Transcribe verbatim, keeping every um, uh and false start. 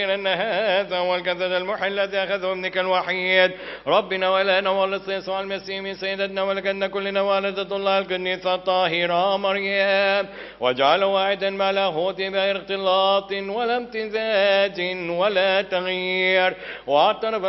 أن هذا هو الجسد المحل الذي أخذه ابنك الوحيد ربنا وإلهنا والقديس المسيح من سيدتنا ولكن كلنا والدة الله القديسة الطاهرة مريم وجعل واحدا مع لاهوت بغير اختلاط ولا امتزاج ولا تغيير واعترف